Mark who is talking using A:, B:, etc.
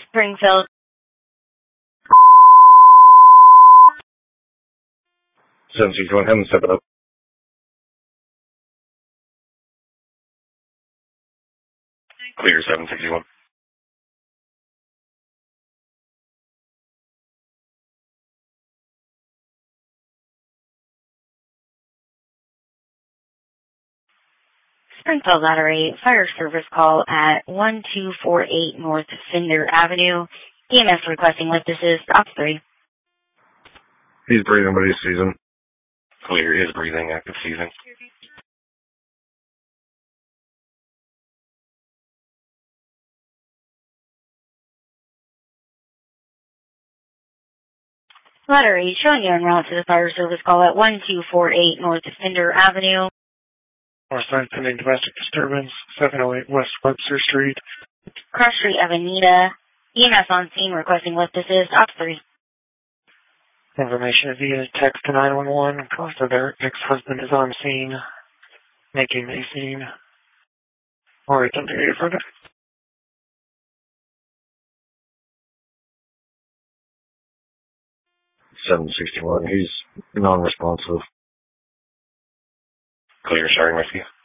A: Springfield.
B: One, have them step it up. Clear 761.
A: Springfield Lottery, fire service call at 1248 North Fender Avenue. EMS requesting lift assist, op 3.
B: He's breathing, but he's seizing. Clear, he is breathing, active seizing.
A: Lottery, showing you en route to the fire service call at 1248 North Fender Avenue.
C: Northside pending domestic disturbance, 708 West Webster Street.
A: Cross Street Avenida. EMS on scene requesting lift assist, op 3.
C: Information is via text to 911. Cause of their ex-husband is on scene, making a scene. Or attempting further.
B: 761, he's non-responsive. Clear, starting rescue.